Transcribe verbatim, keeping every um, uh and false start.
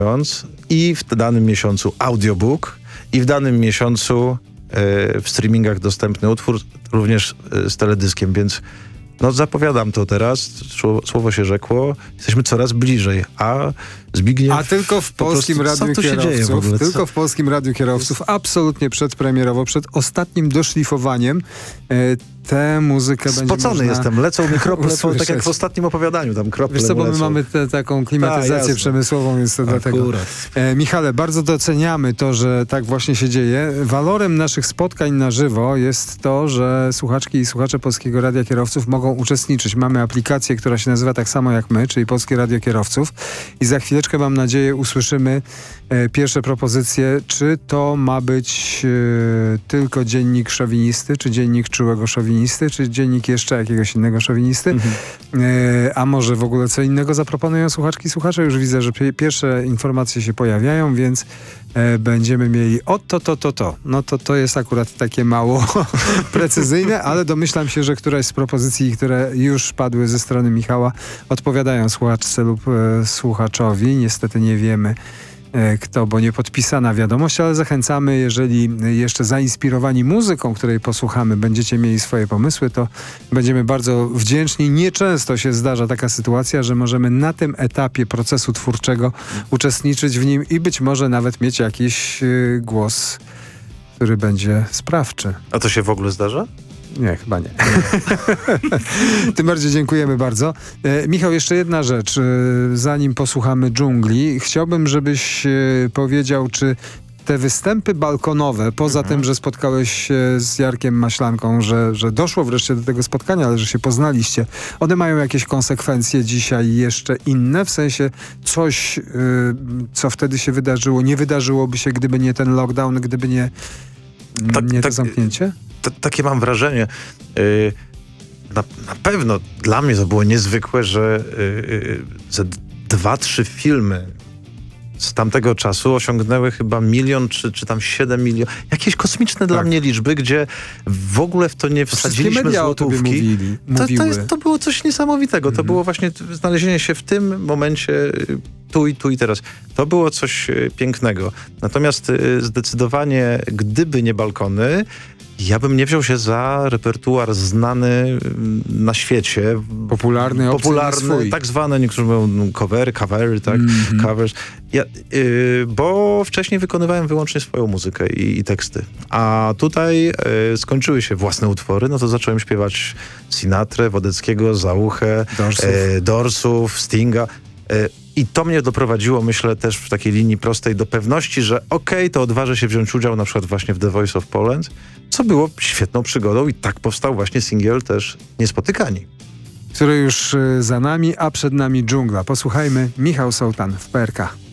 i w danym miesiącu audiobook i w danym miesiącu w streamingach dostępny utwór, również z teledyskiem, więc no zapowiadam to teraz, słowo się rzekło, jesteśmy coraz bliżej, a Zbigniew... A tylko w Polskim prostu, Radiu Kierowców, w tylko w Polskim Radiu Kierowców, absolutnie przedpremierowo, przed ostatnim doszlifowaniem e, tę muzykę będzie można Spocony jestem, lecą mi krople, po, tak jak w usłyszeć. ostatnim opowiadaniu, tam krople Wiesz co, bo my lecą. mamy te, taką klimatyzację Ta, przemysłową, więc to Akurat. dlatego. E, Michale, bardzo doceniamy to, że tak właśnie się dzieje. Walorem naszych spotkań na żywo jest to, że słuchaczki i słuchacze Polskiego Radia Kierowców mogą uczestniczyć. Mamy aplikację, która się nazywa tak samo jak my, czyli Polskie Radio Kierowców i za chwileczkę, mam nadzieję, usłyszymy e, pierwsze propozycje, czy to ma być e, tylko dziennik szowinisty, czy dziennik czułego szowinisty, czy dziennik jeszcze jakiegoś innego szowinisty, mhm. e, a może w ogóle co innego zaproponują słuchaczki i słuchacze. Już widzę, że pi- pierwsze informacje się pojawiają, więc e, będziemy mieli o to, to, to, to. No to to jest akurat takie mało precyzyjne, ale domyślam się, że któraś z propozycji, które już padły ze strony Michała, odpowiadają słuchaczce lub e, słuchaczowi. Niestety nie wiemy kto, bo nie podpisana wiadomość, ale zachęcamy, jeżeli jeszcze zainspirowani muzyką, której posłuchamy, będziecie mieli swoje pomysły, to będziemy bardzo wdzięczni. Nieczęsto się zdarza taka sytuacja, że możemy na tym etapie procesu twórczego uczestniczyć w nim i być może nawet mieć jakiś y, głos, który będzie sprawczy. A to się w ogóle zdarza? Nie, chyba nie. Tym bardziej dziękujemy bardzo. E, Michał, jeszcze jedna rzecz. E, zanim posłuchamy dżungli, chciałbym, żebyś e, powiedział, czy te występy balkonowe, poza mhm. tym, że spotkałeś się z Jarkiem Maślanką, że, że doszło wreszcie do tego spotkania, ale że się poznaliście, one mają jakieś konsekwencje dzisiaj jeszcze inne? W sensie coś, e, co wtedy się wydarzyło, nie wydarzyłoby się, gdyby nie ten lockdown, gdyby nie, tak, nie to tak, zamknięcie? T- takie mam wrażenie. Yy, na, na pewno dla mnie to było niezwykłe, że yy, ze dwa, trzy filmy z tamtego czasu osiągnęły chyba milion, czy, czy tam siedem milionów. Jakieś kosmiczne tak. dla mnie liczby, gdzie w ogóle w to nie wsadziliśmy media złotówki. O tobie mówili, to, to, jest, to było coś niesamowitego. Mhm. To było właśnie znalezienie się w tym momencie tu i tu i teraz. To było coś pięknego. Natomiast zdecydowanie, gdyby nie balkony, ja bym nie wziął się za repertuar znany na świecie. Popularny, Popularny, swój. tak zwane, niektórzy mówią covery, covery, tak? Mm-hmm. Covers. Ja, yy, bo wcześniej wykonywałem wyłącznie swoją muzykę i, i teksty. A tutaj yy, skończyły się własne utwory, no to zacząłem śpiewać Sinatrę, Wodeckiego, Zauchę, Dorsów, yy, Dorsów Stinga. Yy, I to mnie doprowadziło, myślę, też w takiej linii prostej do pewności, że okej, okay, to odważę się wziąć udział na przykład właśnie w The Voice of Poland, co było świetną przygodą i tak powstał właśnie singiel też Niespotykani. Który już za nami, a przed nami dżungla. Posłuchajmy, Michał Sołtan w P R K.